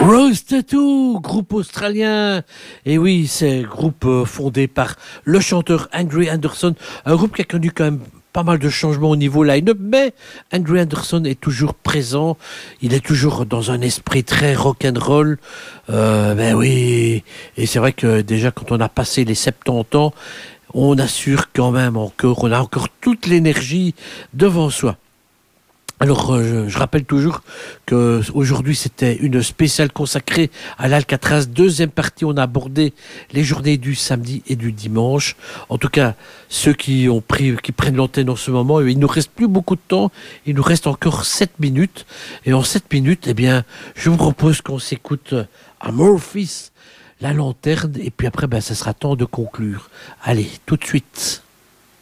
Rose Tattoo, groupe australien. Et oui, c'est un groupe fondé par le chanteur Andrew Anderson. Un groupe qui a connu quand même pas mal de changements au niveau line-up, mais Andrew Anderson est toujours présent. Il est toujours dans un esprit très rock'n'roll. Ben oui, et c'est vrai que déjà quand on a passé les 70 ans, on assure quand même encore, on a encore toute l'énergie devant soi. Alors, je rappelle toujours qu'aujourd'hui, c'était une spéciale consacrée à l'Alcatraz. Deuxième partie, on a abordé les journées du samedi et du dimanche. En tout cas, ceux qui prennent l'antenne en ce moment, il nous reste plus beaucoup de temps. Il nous reste encore 7 minutes. Et en 7 minutes, eh bien, je vous propose qu'on s'écoute à Murphys, la lanterne. Et puis après, ça sera temps de conclure. Allez, tout de suite.